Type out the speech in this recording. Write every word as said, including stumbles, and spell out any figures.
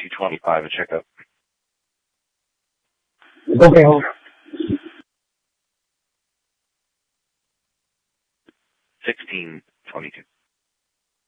two twenty-five a checkup. Okay, hold on. sixteen twenty-two.